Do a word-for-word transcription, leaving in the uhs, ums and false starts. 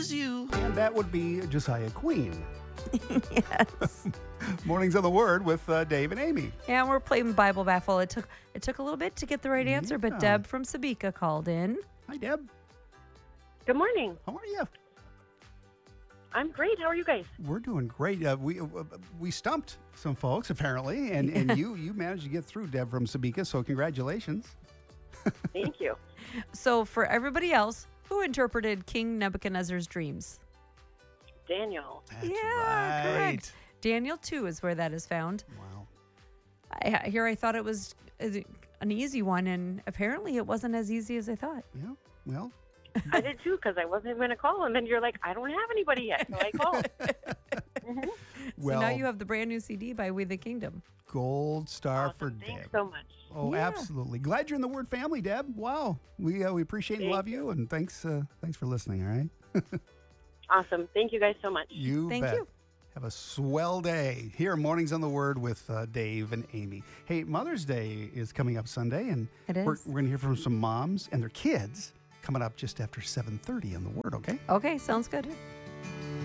You. And that would be Josiah Queen. Yes. Mornings on the Word with uh, Dave and Amy. And we're playing Bible Baffle. It took it took a little bit to get the right answer, Yeah. but Deb from Sabika called in. Hi, Deb. Good morning. How are you? I'm great. How are you guys? We're doing great. Uh, we uh, we stumped some folks apparently, and, and you you managed to get through, Deb from Sabika. So congratulations. Thank you. So for everybody else, who interpreted King Nebuchadnezzar's dreams? Daniel. That's yeah, right. correct. Daniel two is where that is found. Wow. I, here I thought it was uh, an easy one, and apparently it wasn't as easy as I thought. Yeah. Well. I did too because I wasn't going to call him, and you're like, I don't have anybody yet, so I called. Mhm. Well. So now you have the brand new C D by We the Kingdom. Gold star Awesome. for Deb. Thanks so much. Oh, Yeah. absolutely. Glad you're in the Word family, Deb. Wow. We uh, we appreciate and Thank love you, and thanks uh, thanks for listening. All right. Awesome. Thank you guys so much. You Thank bet. you. Have a swell day. Here, Mornings on the Word with uh, Dave and Amy. Hey, Mother's Day is coming up Sunday, and It we're, is. we're going to hear from some moms and their kids coming up just after seven thirty on the Word, okay? Okay, sounds good.